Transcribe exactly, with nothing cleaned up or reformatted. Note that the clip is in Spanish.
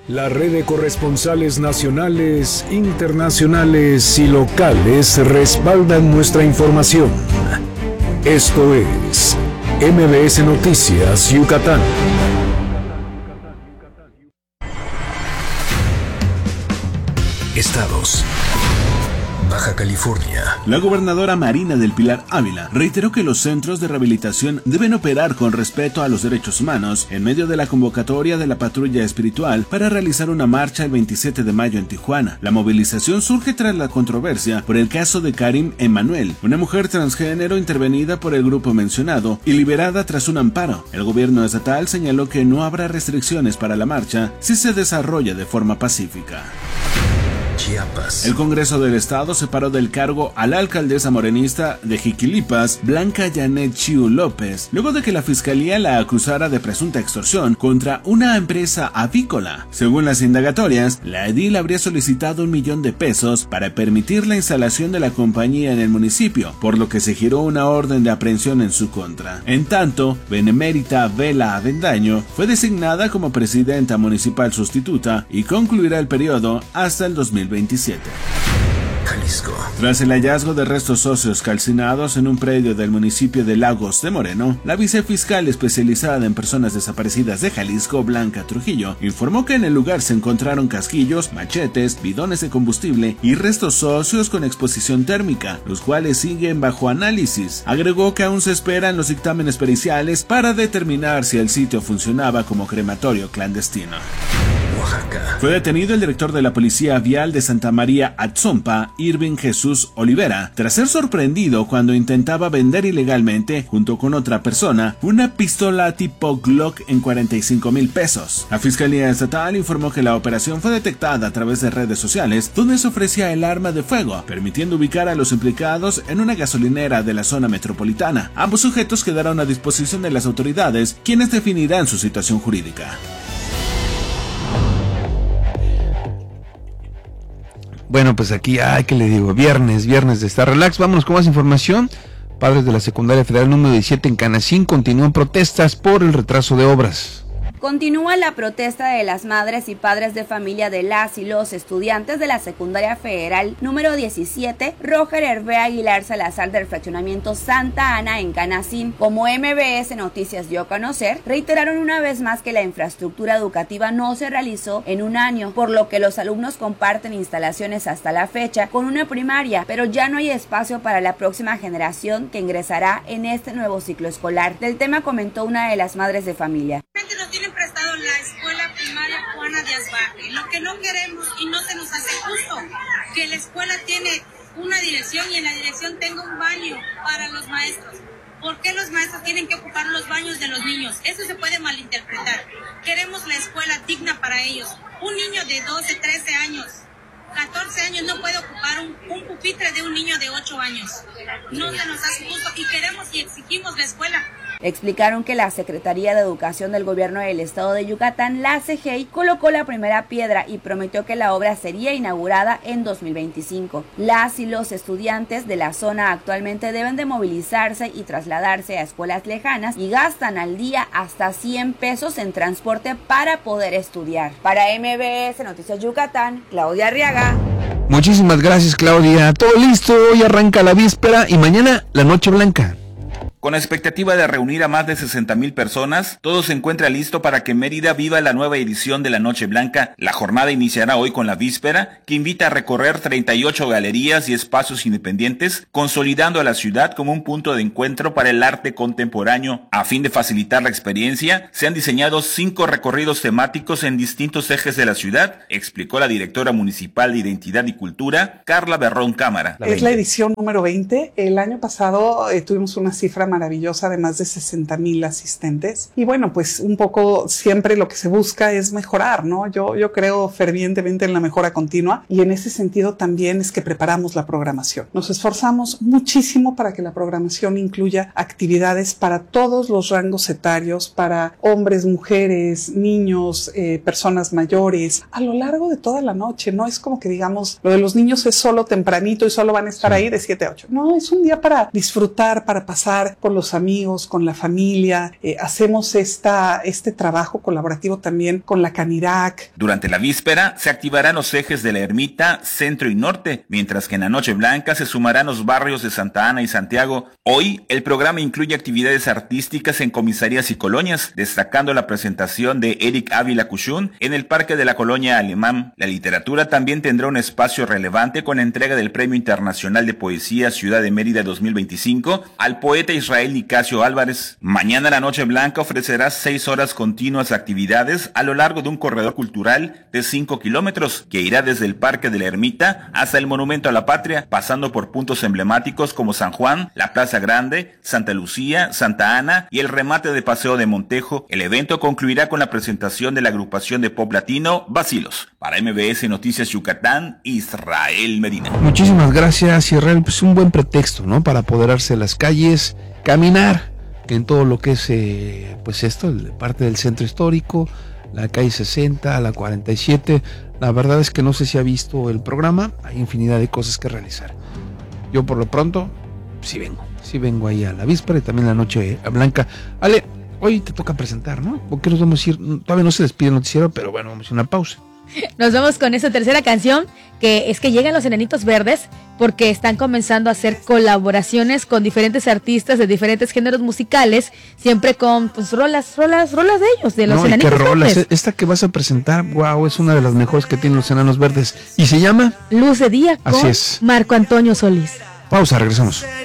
La red de corresponsales nacionales, internacionales y locales respaldan nuestra información. Esto es M B S Noticias Yucatán. Estados. Baja California. La gobernadora Marina del Pilar Ávila reiteró que los centros de rehabilitación deben operar con respeto a los derechos humanos en medio de la convocatoria de la patrulla espiritual para realizar una marcha el veintisiete de mayo en Tijuana. La movilización surge tras la controversia por el caso de Karim Emanuel, una mujer transgénero intervenida por el grupo mencionado y liberada tras un amparo. El gobierno estatal señaló que no habrá restricciones para la marcha si se desarrolla de forma pacífica. Chiapas. El Congreso del Estado separó del cargo a la alcaldesa morenista de Jiquilipas, Blanca Janet Chiu López, luego de que la fiscalía la acusara de presunta extorsión contra una empresa avícola. Según las indagatorias, la edil habría solicitado un millón de pesos para permitir la instalación de la compañía en el municipio, por lo que se giró una orden de aprehensión en su contra. En tanto, Benemérita Vela Avendaño fue designada como presidenta municipal sustituta y concluirá el periodo hasta el dos mil veintisiete. Jalisco. Tras el hallazgo de restos óseos calcinados en un predio del municipio de Lagos de Moreno, la vicefiscal especializada en personas desaparecidas de Jalisco, Blanca Trujillo, informó que en el lugar se encontraron casquillos, machetes, bidones de combustible y restos óseos con exposición térmica, los cuales siguen bajo análisis. Agregó que aún se esperan los dictámenes periciales para determinar si el sitio funcionaba como crematorio clandestino. Oaxaca. Fue detenido el director de la Policía Vial de Santa María Atzompa, Irving Jesús Olivera, tras ser sorprendido cuando intentaba vender ilegalmente, junto con otra persona, una pistola tipo Glock en cuarenta y cinco mil pesos. La Fiscalía Estatal informó que la operación fue detectada a través de redes sociales, donde se ofrecía el arma de fuego, permitiendo ubicar a los implicados en una gasolinera de la zona metropolitana. Ambos sujetos quedaron a disposición de las autoridades, quienes definirán su situación jurídica. Bueno, pues aquí, ay, ¿qué le digo? Viernes, viernes de estar relax. Vámonos con más información. Padres de la Secundaria Federal número diecisiete en Canacín continúan protestas por el retraso de obras. Continúa la protesta de las madres y padres de familia de las y los estudiantes de la Secundaria Federal número diecisiete, Roger Hervé Aguilar Salazar del fraccionamiento Santa Ana en Canacín. Como M B S Noticias dio a conocer, reiteraron una vez más que la infraestructura educativa no se realizó en un año, por lo que los alumnos comparten instalaciones hasta la fecha con una primaria, pero ya no hay espacio para la próxima generación que ingresará en este nuevo ciclo escolar. Del tema comentó una de las madres de familia. Nos tienen prestado la escuela primaria Juana Díaz Barre. Lo que no queremos y no se nos hace justo, que la escuela tiene una dirección y en la dirección tenga un baño para los maestros. ¿Por qué los maestros tienen que ocupar los baños de los niños? Eso se puede malinterpretar. Queremos la escuela digna para ellos. Un niño de doce, trece años, catorce años no puede ocupar un, un pupitre de un niño de ocho años. No se nos hace justo y queremos y exigimos la escuela. Explicaron que la Secretaría de Educación del Gobierno del Estado de Yucatán, la C G I, colocó la primera piedra y prometió que la obra sería inaugurada en dos mil veinticinco. Las y los estudiantes de la zona actualmente deben de movilizarse y trasladarse a escuelas lejanas y gastan al día hasta cien pesos en transporte para poder estudiar. Para M B S Noticias Yucatán, Claudia Arriaga. Muchísimas gracias, Claudia. Todo listo, hoy arranca la víspera y mañana la Noche Blanca. Con la expectativa de reunir a más de sesenta mil personas, todo se encuentra listo para que Mérida viva la nueva edición de la Noche Blanca. La jornada iniciará hoy con la víspera, que invita a recorrer treinta y ocho galerías y espacios independientes, consolidando a la ciudad como un punto de encuentro para el arte contemporáneo. A fin de facilitar la experiencia, se han diseñado cinco recorridos temáticos en distintos ejes de la ciudad, explicó la directora municipal de Identidad y Cultura, Carla Berrón Cámara. Es la edición número veinte. El año pasado eh, tuvimos una cifra maravillosa de más de sesenta mil asistentes. Y bueno, pues un poco siempre lo que se busca es mejorar, ¿no? Yo, yo creo fervientemente en la mejora continua y en ese sentido también es que preparamos la programación. Nos esforzamos muchísimo para que la programación incluya actividades para todos los rangos etarios, para hombres, mujeres, niños, eh, personas mayores, a lo largo de toda la noche. No es como que digamos, lo de los niños es solo tempranito y solo van a estar ahí de siete a ocho. No, es un día para disfrutar, para pasar con los amigos, con la familia. Eh, hacemos esta, este trabajo colaborativo también con la Canirac. Durante la víspera se activarán los ejes de la Ermita, Centro y Norte, mientras que en la Noche Blanca se sumarán los barrios de Santa Ana y Santiago. Hoy, el programa incluye actividades artísticas en comisarías y colonias, destacando la presentación de Eric Ávila Cushún en el Parque de la Colonia Alemán. La literatura también tendrá un espacio relevante con la entrega del Premio Internacional de Poesía Ciudad de Mérida dos mil veinticinco al poeta Israel Nicasio Álvarez. Mañana la Noche Blanca ofrecerá seis horas continuas de actividades a lo largo de un corredor cultural de cinco kilómetros que irá desde el Parque de la Ermita hasta el Monumento a la Patria, pasando por puntos emblemáticos como San Juan, la Plaza Grande, Santa Lucía, Santa Ana y el remate de Paseo de Montejo. El evento concluirá con la presentación de la agrupación de pop latino Bacilos. Para M B S Noticias Yucatán, Israel Medina. Muchísimas gracias, Israel. Pues un buen pretexto, ¿no? Para apoderarse de las calles, caminar en todo lo que es, eh, pues esto, parte del centro histórico, la calle sesenta, la cuarenta y siete. La verdad es que no sé si ha visto el programa, hay infinidad de cosas que realizar. Yo por lo pronto, sí vengo, sí vengo ahí a la víspera y también la Noche Blanca. Ale, hoy te toca presentar, ¿no? Porque nos vamos a ir, todavía no se despide el noticiero, pero bueno, vamos a una pausa. Nos vamos con esa tercera canción, que es que llegan los Enanitos Verdes, porque están comenzando a hacer colaboraciones con diferentes artistas de diferentes géneros musicales, siempre con pues rolas, rolas, rolas de ellos, de los no, Enanitos ¿qué rolas? Verdes. Esta que vas a presentar, wow, es una de las mejores que tienen los Enanos Verdes. ¿Y se llama? Luz de Día con Así es. Marco Antonio Solís. Pausa, regresamos.